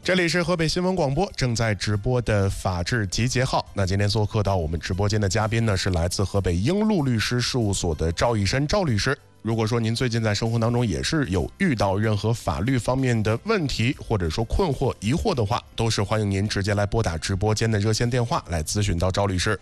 这里是河北新闻广播正在直播的法治集结号。那今天做客到我们直播间的嘉宾呢，是来自河北英路律师事务所的赵一申赵律师。如果说您最近在生活当中也是有遇到任何法律方面的问题，或者说困惑疑惑的话，都是欢迎您直接来拨打直播间的热线电话来咨询到赵律师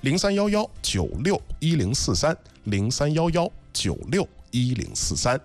，0311961043，0311961043。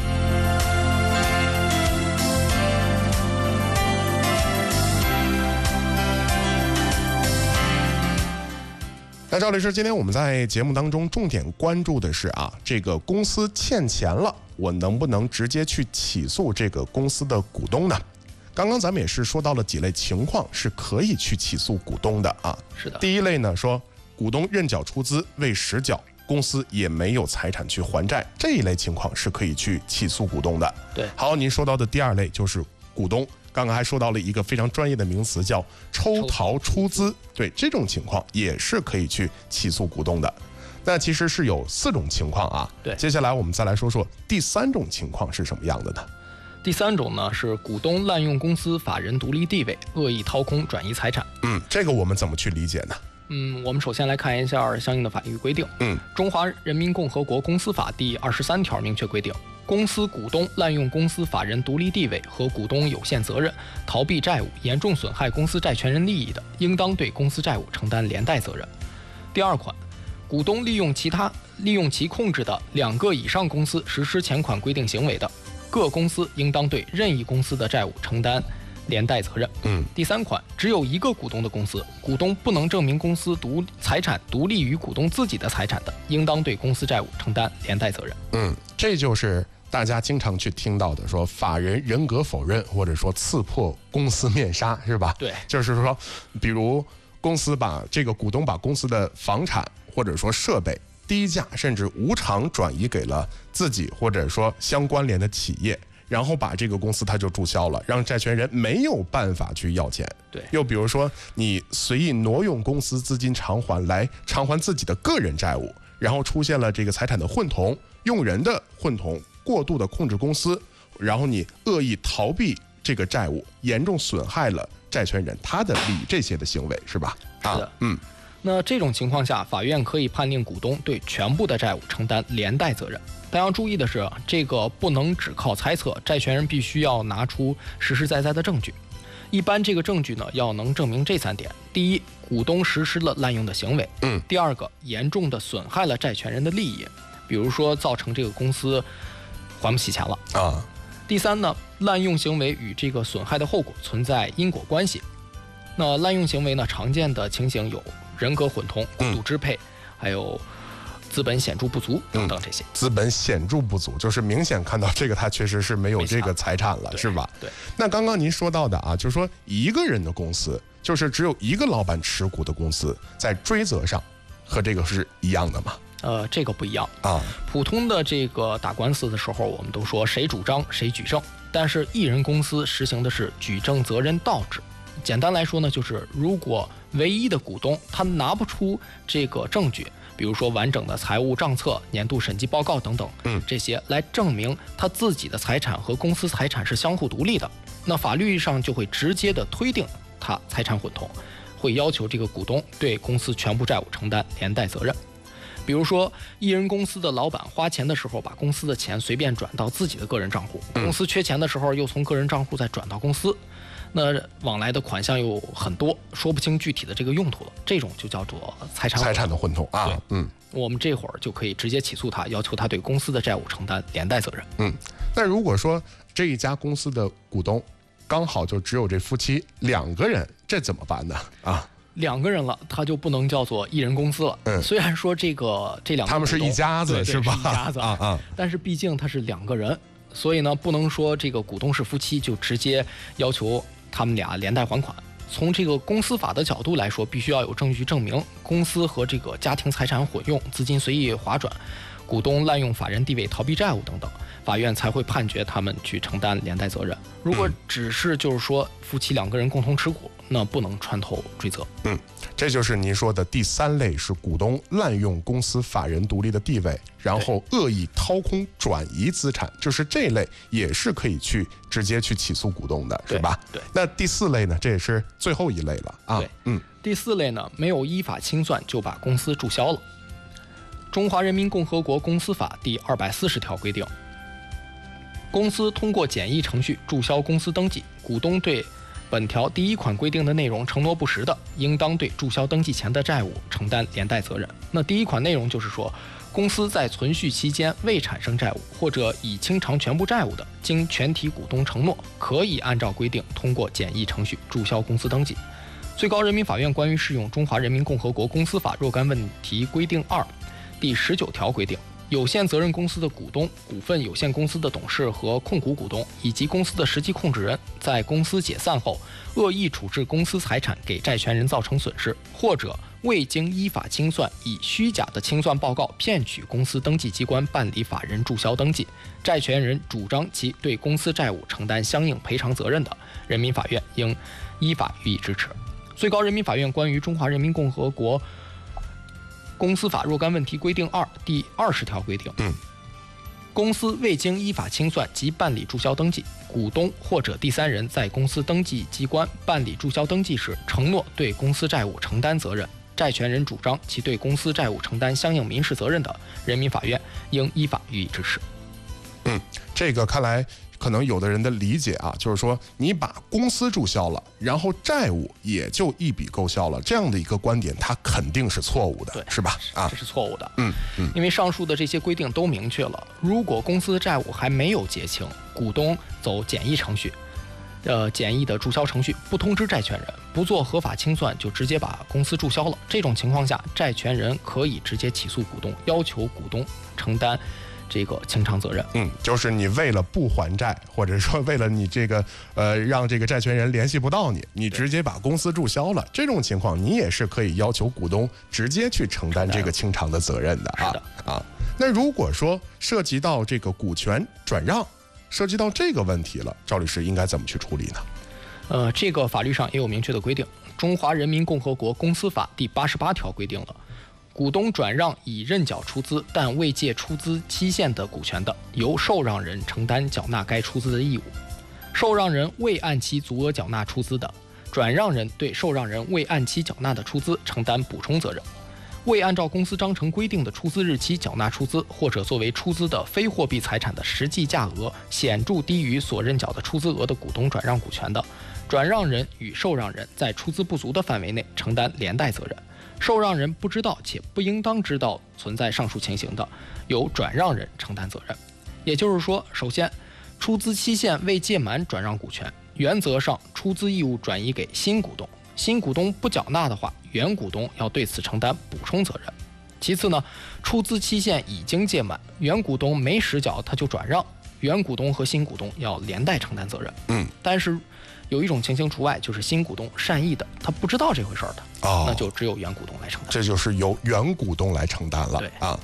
那赵律师，今天我们在节目当中重点关注的是这个公司欠钱了，我能不能直接去起诉这个公司的股东呢？刚刚咱们也是说到了几类情况是可以去起诉股东的啊。 是的。 第一类呢，说股东认缴出资未实缴，公司也没有财产去还债，这一类情况是可以去起诉股东的。 对。 好，您说到的第二类就是股东。刚刚还说到了一个非常专业的名词，叫抽逃出资。对，这种情况也是可以去起诉股东的。那其实是有4种情况啊。 对， 接下来我们再来说说第3种情况是什么样的呢？ 第3种呢是股东滥用公司法人独立地位，恶意掏空转移财产。 这个我们怎么去理解呢？ 我们首先来看一下相应的法律规定。中华人民共和国公司法第23条明确规定，公司股东滥用公司法人独立地位和股东有限责任，逃避债务，严重损害公司债权人利益的，应当对公司债务承担连带责任。第2款，股东利用其控制的2个以上公司实施前款规定行为的，各公司应当对任意公司的债务承担连带责任。第3款，只有一个股东的公司，股东不能证明公司财产独立于股东自己的财产的，应当对公司债务承担连带责任。 这就是大家经常去听到的，说法人人格否认，或者说刺破公司面纱，是吧？ 对， 就是说，比如公司股东把公司的房产或者说设备低价甚至无偿转移给了自己或者说相关联的企业，然后把这个公司它就注销了，让债权人没有办法去要钱。 对， 又比如说你随意挪用公司资金偿还来偿还自己的个人债务，然后出现了这个财产的混同、用人的混同、过度的控制公司，然后你恶意逃避这个债务，严重损害了债权人他的利益，这些的行为是吧？ 是的。那这种情况下，法院可以判令股东对全部的债务承担连带责任。但要注意的是，这个不能只靠猜测，债权人必须要拿出实实在在的证据。一般这个证据呢，要能证明这3点：第一，股东实施了滥用的行为；第二个，严重的损害了债权人的利益，比如说造成这个公司还不起钱了第3呢，滥用行为与这个损害的后果存在因果关系。那滥用行为呢，常见的情形有人格混同、过度支配，还有资本显著不足等等这些。 资本显著不足，就是明显看到这个他确实是没有这个财产了，是吧？ 对。 那刚刚您说到的就是说一个人的公司，就是只有一个老板持股的公司，在追责上和这个是一样的吗？ 这个不一样普通的这个打官司的时候，我们都说谁主张谁举证，但是一人公司实行的是举证责任倒置。简单来说呢，就是如果唯一的股东他拿不出这个证据，比如说完整的财务账册、年度审计报告等等，这些来证明他自己的财产和公司财产是相互独立的，那法律上就会直接的推定他财产混同，会要求这个股东对公司全部债务承担连带责任。比如说，一人公司的老板花钱的时候，把公司的钱随便转到自己的个人账户，公司缺钱的时候又从个人账户再转到公司，那往来的款项又很多，说不清具体的这个用途了，这种就叫做财产的混同我们这会儿就可以直接起诉他，要求他对公司的债务承担连带责任。 那如果说这一家公司的股东刚好就只有这夫妻2个人，这怎么办呢 ？2个人了，他就不能叫做一人公司了。虽然说这2个他们是一家子，是吧？ 是一家子但是毕竟他是2个人，所以呢，不能说这个股东是夫妻就直接要求他们俩连带还款。从这个公司法的角度来说，必须要有证据证明公司和这个家庭财产混用、资金随意划转， 股东滥用法人地位逃避债务等等，法院才会判决他们去承担连带责任。如果只是就是说夫妻2个人共同持股，那不能穿透追责。 这就是您说的第3类，是股东滥用公司法人独立的地位，然后恶意掏空转移资产，就是这类也是可以去直接去起诉股东的，是吧？ 对。 那第4类呢？这也是最后一类了啊。 对，第4类呢，没有依法清算就把公司注销了。中华人民共和国公司法第240条规定，公司通过简易程序注销公司登记，股东对本条第1款规定的内容承诺不实的，应当对注销登记前的债务承担连带责任。那第1款内容就是说，公司在存续期间未产生债务或者已清偿全部债务的，经全体股东承诺，可以按照规定通过简易程序注销公司登记。最高人民法院关于适用《中华人民共和国公司法》若干问题规定2第19条规定，有限责任公司的股东、股份有限公司的董事和控股股东以及公司的实际控制人，在公司解散后恶意处置公司财产给债权人造成损失，或者未经依法清算，以虚假的清算报告骗取公司登记机关办理法人注销登记，债权人主张其对公司债务承担相应赔偿责任的，人民法院应依法予以支持。最高人民法院关于《中华人民共和国公司法》若干问题规定2第20条规定，公司未经依法清算及办理注销登记，股东或者第3人在公司登记机关办理注销登记时承诺对公司债务承担责任，债权人主张其对公司债务承担相应民事责任的，人民法院应依法予以支持。 这个看来可能有的人的理解啊，就是说你把公司注销了，然后债务也就一笔勾销了，这样的一个观点，它肯定是错误的， 对， 是吧？ 这是错误的。因为上述的这些规定都明确了，如果公司的债务还没有结清，股东走简易程序，简易的注销程序，不通知债权人，不做合法清算，就直接把公司注销了。这种情况下，债权人可以直接起诉股东，要求股东承担这个清偿责任。 就是你为了不还债，或者说为了你这个让这个债权人联系不到你直接把公司注销了，这种情况你也是可以要求股东直接去承担这个清偿的责任的啊。那如果说涉及到这个股权转让，涉及到这个问题了，赵律师应该怎么去处理呢？ 这个法律上也有明确的规定，《中华人民共和国公司法》第88条规定了，股东转让已认缴出资但未届出资期限的股权的，由受让人承担缴纳该出资的义务；受让人未按期足额缴纳出资的，转让人对受让人未按期缴纳的出资承担补充责任；未按照公司章程规定的出资日期缴纳出资，或者作为出资的非货币财产的实际价额显著低于所认缴的出资额的股东转让股权的，转让人与受让人在出资不足的范围内承担连带责任。受让人不知道且不应当知道存在上述情形的，由转让人承担责任。也就是说，首先，出资期限未届满转让股权，原则上出资义务转移给新股东，新股东不缴纳的话，原股东要对此承担补充责任。其次呢，出资期限已经届满，原股东没实缴他就转让，原股东和新股东要连带承担责任。但是有一种情形除外，就是新股东善意的，他不知道这回事的，那就只有原股东来承担。 这就是由原股东来承担了。 对啊。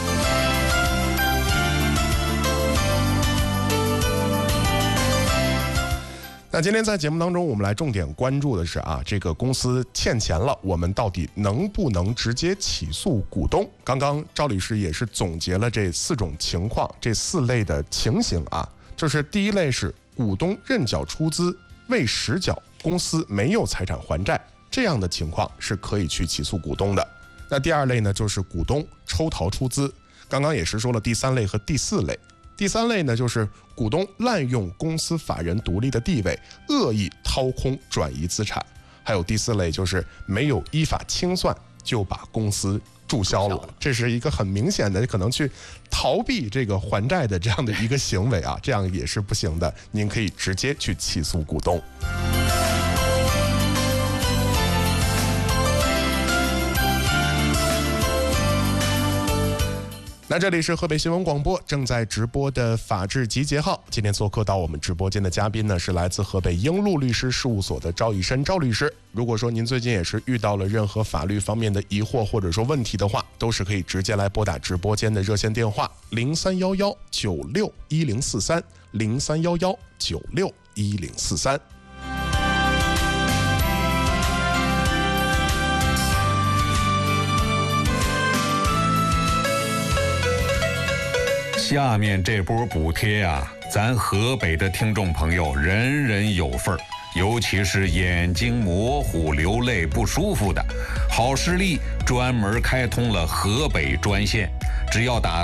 那今天在节目当中，我们来重点关注的是这个公司欠钱了，我们到底能不能直接起诉股东？刚刚赵律师也是总结了这4种情况，这4类的情形就是第一类是股东认缴出资未实缴，公司没有财产还债，这样的情况是可以去起诉股东的。那第2类呢，就是股东抽逃出资，刚刚也是说了第3类和第4类。第3类呢，就是股东滥用公司法人独立的地位，恶意掏空转移资产。还有第4类，就是没有依法清算就把公司注销了，这是一个很明显的可能去逃避这个还债的这样的一个行为这样也是不行的，您可以直接去起诉股东。 那这里是河北新闻广播正在直播的法治集结号，今天做客到我们直播间的嘉宾呢是来自河北英路律师事务所的赵一山赵律师。如果说您最近也是遇到了任何法律方面的疑惑或者说问题的话，都是可以直接来拨打直播间的热线电话03119610430311961043。 下面这波补贴啊，咱河北的听众朋友人人有份儿，尤其是眼睛模糊、流泪不舒服的，好视力专门开通了河北专线，只要打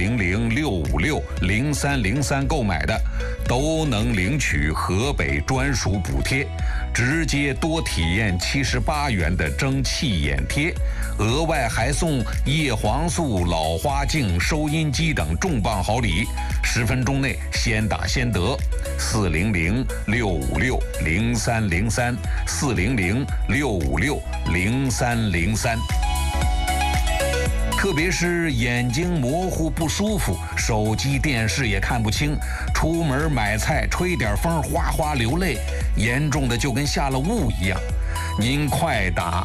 400-656-0303购买的，都能领取河北专属补贴，直接多体验78元的蒸汽眼贴，额外还送叶黄素、老花镜、收音机等重磅好礼，10分钟内先打先得。400-656-0303，400-656-0303。特别是眼睛模糊不舒服，手机电视也看不清，出门买菜吹点风哗哗流泪，严重的就跟下了雾一样。您快打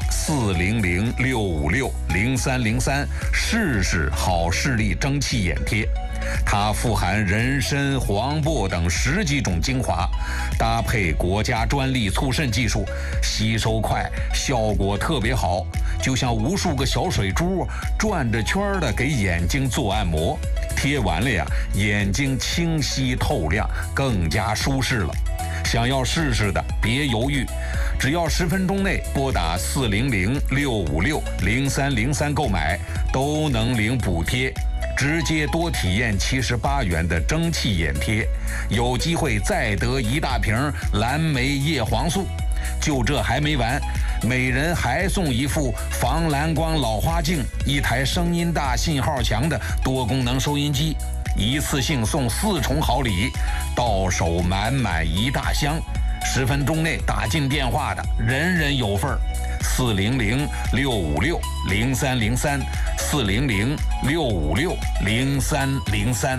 400-656-0303试试好视力蒸汽眼贴，它富含人参、黄柏等10几种精华，搭配国家专利促渗技术，吸收快，效果特别好，就像无数个小水珠转着圈的给眼睛做按摩，贴完了呀，眼睛清晰透亮，更加舒适了。想要试试的别犹豫，只要10分钟内拨打400-656-0303购买，都能领补贴，直接多体验78元的蒸汽眼贴，有机会再得1大瓶蓝莓叶黄素。就这还没完，每人还送一副防蓝光老花镜，1台声音大、信号强的多功能收音机，一次性送4重好礼，到手满满1大箱。10分钟内打进电话的，人人有份儿。400-656-0303，400-656-0303。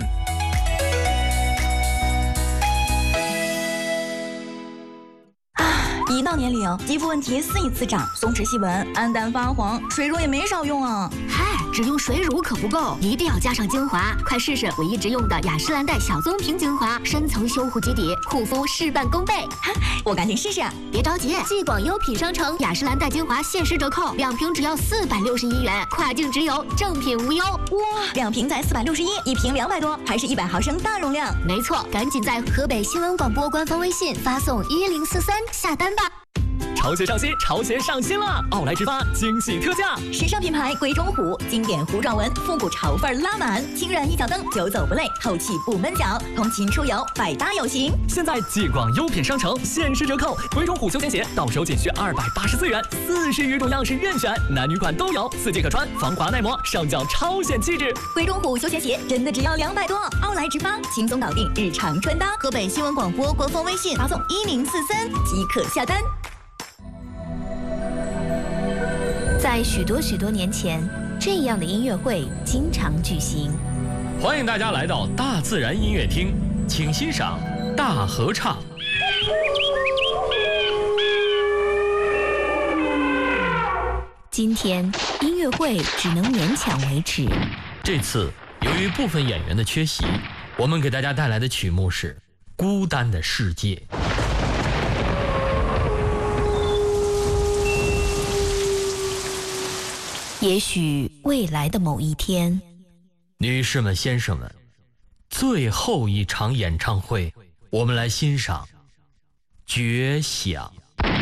一到年龄，肌肤问题肆意滋长，松弛细纹、暗淡发黄，水乳也没少用啊。 嗨，只用水乳可不够，一定要加上精华。快试试我一直用的雅诗兰黛小棕瓶精华，深层修护基底，护肤事半功倍。 我赶紧试试。 别着急，继广优品商城雅诗兰黛精华限时折扣，2瓶只要461元，跨境直邮，正品无忧。 哇，2瓶才461，一瓶200多，还是100毫升大容量。 没错，赶紧在河北新闻广播官方微信发送1043下单吧。 潮鞋上新，潮鞋上新了！奥莱直发惊喜特价， 时尚品牌鬼冢虎，经典糊状纹，复古潮范拉满，轻软一脚蹬，久走不累，透气不闷脚，通勤出游百搭有型。 现在继广优品商城限时折扣，鬼冢虎休闲鞋到手仅需284元，40余种样式任选，男女款都有，4季可穿，防滑耐磨，上脚超显气质。 鬼冢虎休闲鞋真的只要200多，奥莱直发轻松搞定日常穿搭。河北新闻广播官方微信发送1043即可下单。 在许多年前，这样的音乐会经常举行。 欢迎大家来到大自然音乐厅，请欣赏大合唱。 今天音乐会只能勉强维持。 这次由于部分演员的缺席，我们给大家带来的曲目是《孤单的世界》。 也许未来的某一天， 女士们、先生们，最后一场演唱会，我们来欣赏《绝响》。